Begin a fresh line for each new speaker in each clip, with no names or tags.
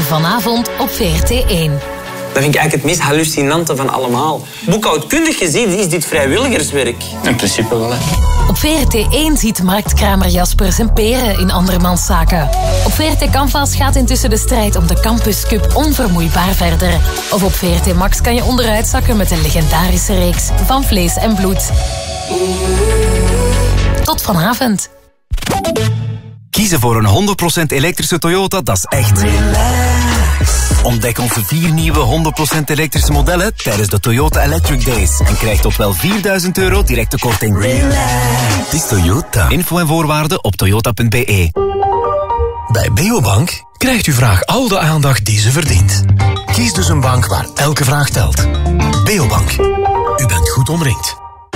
Vanavond op VRT1.
Dat vind ik eigenlijk het meest hallucinante van allemaal. Boekhoudkundig gezien is dit vrijwilligerswerk.
In principe wel, hè.
Op VRT1 ziet marktkramer Jasper zijn peren in andermans zaken. Op VRT Canvas gaat intussen de strijd om de Campus Cup onvermoeibaar verder. Of op VRT Max kan je onderuit zakken met de legendarische reeks Van Vlees en Bloed. Tot vanavond.
Kiezen voor een 100% elektrische Toyota, dat is echt. Ontdek onze 4 nieuwe 100% elektrische modellen tijdens de Toyota Electric Days. En krijg tot wel €4.000 directe korting. Het is Toyota. Info en voorwaarden op toyota.be.
Bij Beobank krijgt uw vraag al de aandacht die ze verdient. Kies dus een bank waar elke vraag telt. Beobank. U bent goed omringd.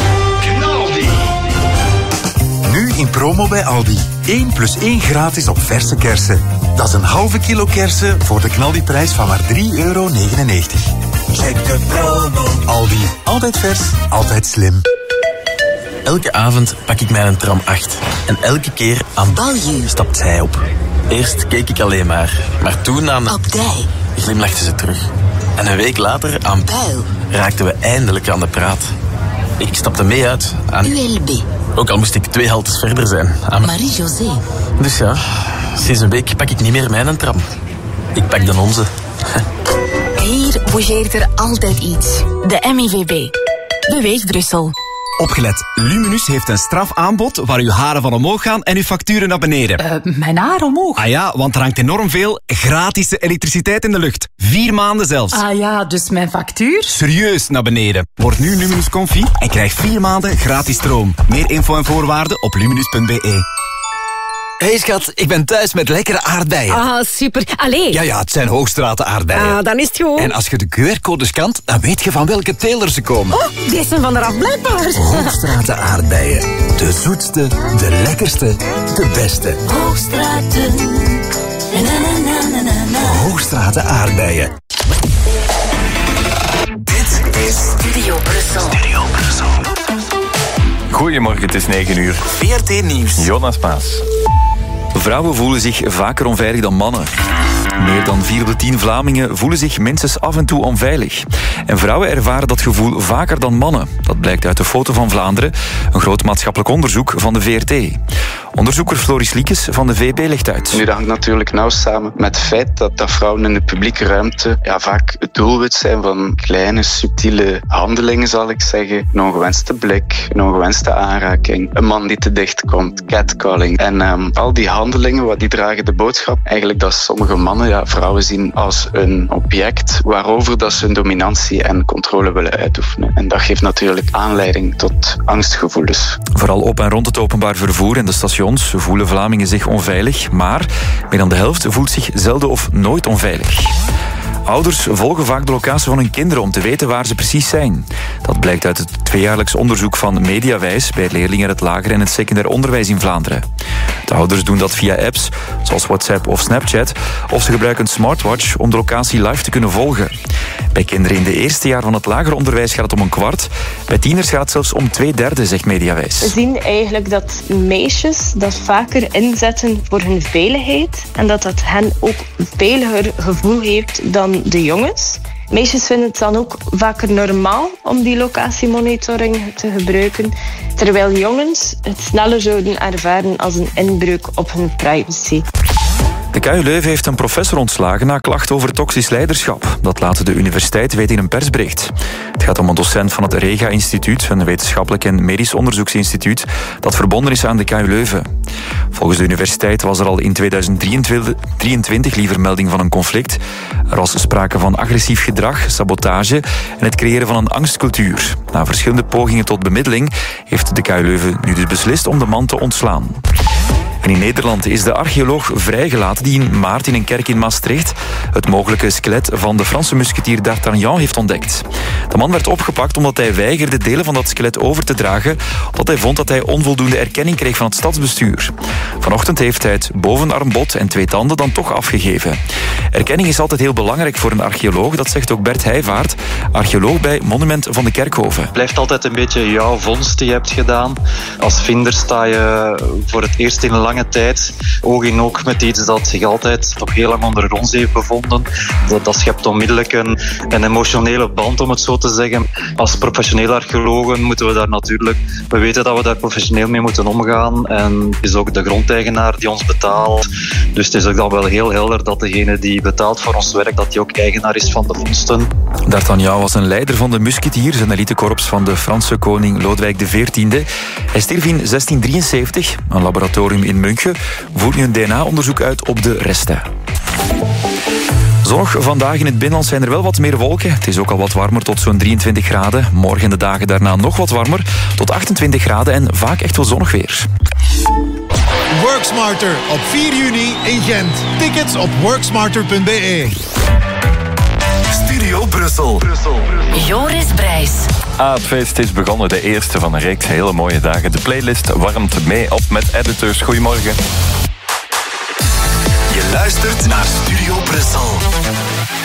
Nu in promo bij Aldi. 1 + 1 gratis op verse kersen. Dat is een halve kilo kersen voor de knaldiprijs van maar €3,99. Check de promo. Aldi. Altijd vers, altijd slim.
Elke avond pak ik mij een tram 8. En elke keer aan stapt zij op. Eerst keek ik alleen maar toen aan...
Opdij.
Glimlachte ze terug. En een week later aan
Buil.
raakten we eindelijk aan de praat. Ik stapte mee uit aan...
ULB.
Ook al moest ik 2 haltes verder zijn. Aan...
Marie-José.
Dus ja, sinds een week pak ik niet meer mijn tram. Ik pak de onze.
Hier bougeert er altijd iets. De MIVB. Beweeg Brussel.
Opgelet, Luminus heeft een strafaanbod waar uw haren van omhoog gaan en uw facturen naar beneden.
Mijn haar omhoog?
Ah ja, want er hangt enorm veel gratis elektriciteit in de lucht. 4 maanden zelfs.
Ah ja, dus mijn factuur?
Serieus naar beneden. Word nu Luminus Confi en krijg 4 maanden gratis stroom. Meer info en voorwaarden op luminus.be.
Hey schat, ik ben thuis met lekkere aardbeien.
Ah, super. Allee.
Ja, het zijn Hoogstraten aardbeien.
Ah, dan is het gewoon.
En als je de QR-codes scant, dan weet je van welke teler ze komen.
Oh, die zijn van eraf blijkbaar.
Hoogstraten aardbeien. De zoetste, de lekkerste, de beste.
Hoogstraten.
Hoogstraten aardbeien.
Dit is Studio Brussel.
Goedemorgen, het is 9:00.
VRT Nieuws.
Jonas Maas. Vrouwen voelen zich vaker onveilig dan mannen. Meer dan 4 op de 10 Vlamingen voelen zich minstens af en toe onveilig. En vrouwen ervaren dat gevoel vaker dan mannen. Dat blijkt uit de Foto van Vlaanderen, een groot maatschappelijk onderzoek van de VRT. Onderzoeker Floris Liekes van de VB legt uit.
Nu, dat hangt natuurlijk nauw samen met het feit dat vrouwen in de publieke ruimte vaak het doelwit zijn van kleine, subtiele handelingen, zal ik zeggen. Een ongewenste blik, een ongewenste aanraking, een man die te dicht komt, catcalling. En al die handelingen, die dragen de boodschap eigenlijk dat sommige mannen vrouwen zien als een object waarover dat ze hun dominantie en controle willen uitoefenen. En dat geeft natuurlijk aanleiding tot angstgevoelens.
Vooral op en rond het openbaar vervoer en de stations voelen Vlamingen zich onveilig, maar meer dan de helft voelt zich zelden of nooit onveilig. Ouders volgen vaak de locatie van hun kinderen om te weten waar ze precies zijn. Dat blijkt uit het 2-jaarlijks onderzoek van Mediawijs bij leerlingen het lager en het secundair onderwijs in Vlaanderen. De ouders doen dat via apps, zoals WhatsApp of Snapchat, of ze gebruiken een smartwatch om de locatie live te kunnen volgen. Bij kinderen in de eerste jaar van het lager onderwijs gaat het om 1/4. Bij tieners gaat het zelfs om 2/3, zegt Mediawijs.
We zien eigenlijk dat meisjes dat vaker inzetten voor hun veiligheid en dat hen ook een veiliger gevoel heeft dan de jongens. Meisjes vinden het dan ook vaker normaal om die locatiemonitoring te gebruiken, terwijl jongens het sneller zouden ervaren als een inbreuk op hun privacy.
De KU Leuven heeft een professor ontslagen na klachten over toxisch leiderschap. Dat laat de universiteit weten in een persbericht. Het gaat om een docent van het Rega-instituut, een wetenschappelijk en medisch onderzoeksinstituut dat verbonden is aan de KU Leuven. Volgens de universiteit was er al in 2023 liever melding van een conflict. Er was sprake van agressief gedrag, sabotage en het creëren van een angstcultuur. Na verschillende pogingen tot bemiddeling heeft de KU Leuven nu dus beslist om de man te ontslaan. En in Nederland is de archeoloog vrijgelaten die in maart in een kerk in Maastricht het mogelijke skelet van de Franse musketier d'Artagnan heeft ontdekt. De man werd opgepakt omdat hij weigerde delen van dat skelet over te dragen, omdat hij vond dat hij onvoldoende erkenning kreeg van het stadsbestuur. Vanochtend heeft hij het bovenarmbod en 2 tanden dan toch afgegeven. Erkenning is altijd heel belangrijk voor een archeoloog, dat zegt ook Bert Heijvaart, archeoloog bij Monument van de Kerkhoven.
Het blijft altijd een beetje jouw vondst die je hebt gedaan. Als vinder sta je voor het eerst in een lange
lange tijd oog in oog met iets dat zich altijd toch heel lang onder ons heeft bevonden. Dat schept onmiddellijk een emotionele band, om het zo te zeggen. Als professionele archeologen moeten we daar natuurlijk... We weten dat we daar professioneel mee moeten omgaan. En het is ook de grondeigenaar die ons betaalt. Dus het is ook dan wel heel helder dat degene die betaalt voor ons werk, dat die ook eigenaar is van de vondsten.
D'Artagnan was een leider van de Musketiers, een elitekorps van de Franse koning Lodewijk XIV. Hij stierf in 1673. Een laboratorium in München voert nu een DNA-onderzoek uit op de resten. Zonnig vandaag in het binnenland zijn er wel wat meer wolken. Het is ook al wat warmer tot zo'n 23 graden. Morgen en de dagen daarna nog wat warmer, tot 28 graden en vaak echt wel zonnig weer.
Worksmarter op 4 juni in Gent. Tickets op worksmarter.be.
Studio Brussel.
Joris Brijs.
Het feest is begonnen, de eerste van een reeks hele mooie dagen. De playlist warmt mee op met editors. Goedemorgen.
Je luistert naar Studio Brussel.